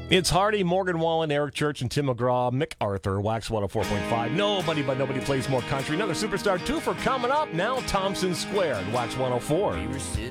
It's Hardy, Morgan Wallen, Eric Church, and Tim McGraw, Mick Arthur, Wax 104.5. Nobody but nobody plays more country. Another Superstar 2 for coming up. Now Thompson Square at Wax 104.